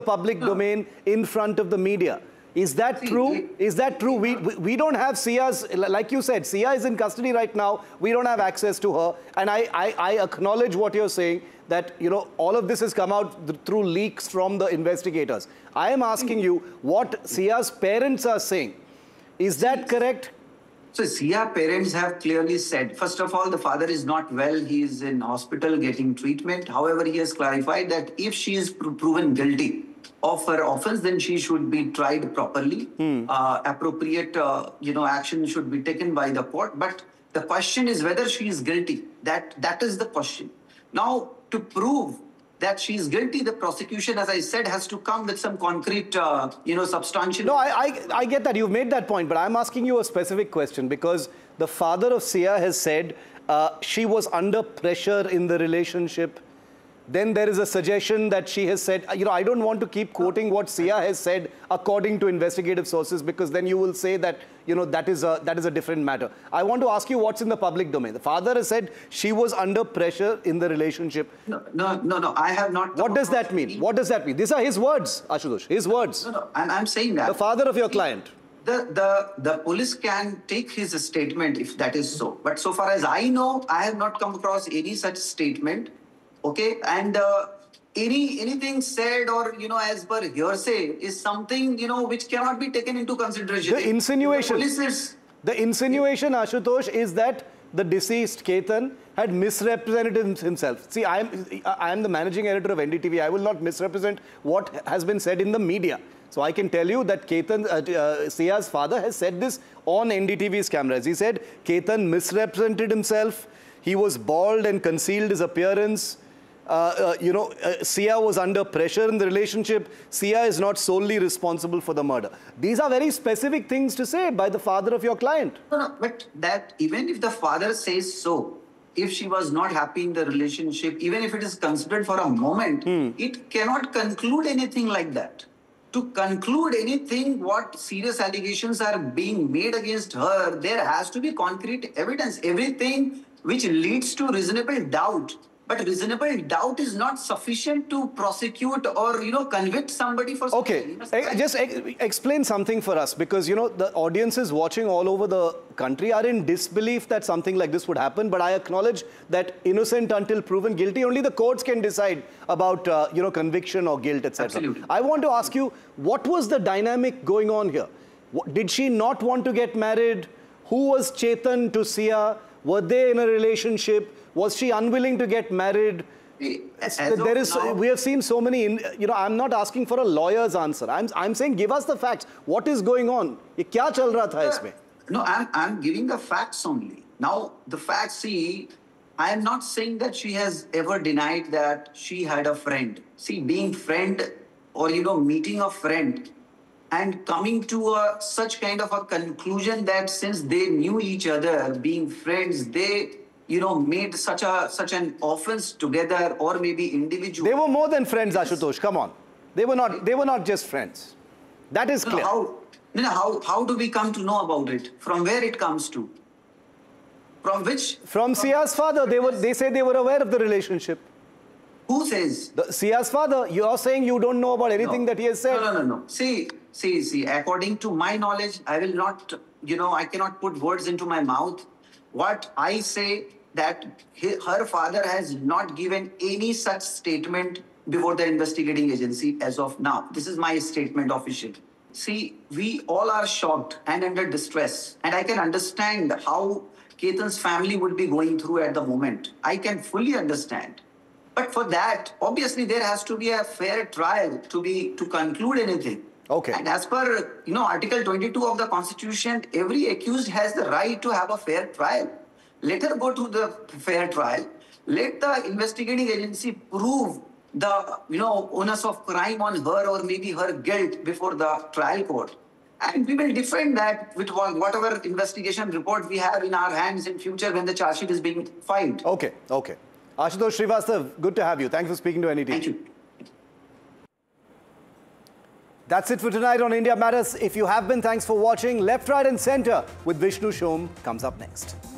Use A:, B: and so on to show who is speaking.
A: public domain in front of the media. Is that true? Is that true? We don't have Sia's, like you said, Sia is in custody right now. We don't have access to her. And I acknowledge what you're saying, that, you know, all of this has come out through leaks from the investigators. I am asking you what Sia's parents are saying. Is that correct?
B: So Sia parents have clearly said, first of all, the father is not well. He is in hospital getting treatment. However, he has clarified that if she is proven guilty of her offense, then she should be tried properly. Appropriate, action should be taken by the court. But the question is whether she is guilty. That is the question. Now, to prove that she is guilty, the prosecution, as I said, has to come with some concrete, substantial...
A: No, I get that. You've made that point, but I'm asking you a specific question because the father of Sia has said she was under pressure in the relationship. Then there is a suggestion that she has said, I don't want to keep quoting what Sia has said according to investigative sources, because then you will say that, that is a different matter. I want to ask you what's in the public domain. The father has said she was under pressure in the relationship.
B: No, I have not...
A: What does that mean? What does that mean? These are his words, Ashutosh, his words.
B: No, I'm saying that.
A: The father of your client.
B: The police can take his statement if that is so. But so far as I know, I have not come across any such statement. Okay, and anything said or, as per hearsay is something, which cannot be taken into consideration.
A: The insinuation, Ashutosh, is that the deceased Ketan had misrepresented himself. See, I am the managing editor of NDTV. I will not misrepresent what has been said in the media. So I can tell you that Ketan, Sia's father, has said this on NDTV's cameras. He said Ketan misrepresented himself. He was bald and concealed his appearance. Sia was under pressure in the relationship. Sia is not solely responsible for the murder. These are very specific things to say by the father of your client.
B: No, but that even if the father says so, if she was not happy in the relationship, even if it is considered for a moment, it cannot conclude anything like that. To conclude anything, what serious allegations are being made against her, there has to be concrete evidence. Everything which leads to reasonable doubt. But reasonable doubt is not sufficient to prosecute or, convict somebody for something.
A: Okay, just explain something for us, because, the audiences watching all over the country are in disbelief that something like this would happen. But I acknowledge that innocent until proven guilty, only the courts can decide about, conviction or guilt, etc.
B: Absolutely.
A: I want to ask you, what was the dynamic going on here? Did she not want to get married? Who was Chetan to Sia? Were they in a relationship? Was she unwilling to get married? We have seen so many, I'm not asking for a lawyer's answer. I'm saying give us the facts. What is going on? Ye kya chal raha tha isme?
B: No, I'm giving the facts only. Now, the facts, see, I am not saying that she has ever denied that she had a friend. See, being friend or, meeting a friend and coming to such kind of a conclusion that since they knew each other, being friends, they... made such an offense together, or maybe individual.
A: They were more than friends, Ashutosh. Come on, they were not just friends. That is clear.
B: How do we come to know about it? From where it comes to? From which?
A: From Sia's father. They say they were aware of the relationship.
B: Who says?
A: Sia's father. You are saying you don't know about anything that he has said.
B: No. See. According to my knowledge, I will not. I cannot put words into my mouth. What I say, that her father has not given any such statement before the investigating agency as of now. This is my statement officially. See, we all are shocked and under distress. And I can understand how Ketan's family would be going through at the moment. I can fully understand. But for that, obviously, there has to be a fair trial to conclude anything.
A: Okay.
B: And as per, Article 22 of the Constitution, every accused has the right to have a fair trial. Let her go to the fair trial. Let the investigating agency prove the, onus of crime on her or maybe her guilt before the trial court. And we will defend that with whatever investigation report we have in our hands in future when the charge sheet is being filed.
A: Okay. Ashutosh Srivastav, good to have you. Thanks for speaking to NDTV.
B: Thank you.
A: That's it for tonight on India Matters. If you have been, thanks for watching. Left, Right and Centre with Vishnu Shom comes up next.